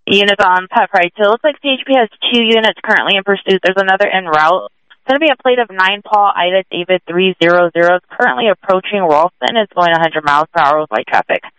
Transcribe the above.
units on Pet Pride. So it looks like CHP has 2 units currently in pursuit. There's another en route. It's going to be a plate of 9 Paul Ida David 300. It's currently approaching Ralston. It's going 100 miles per hour with light traffic.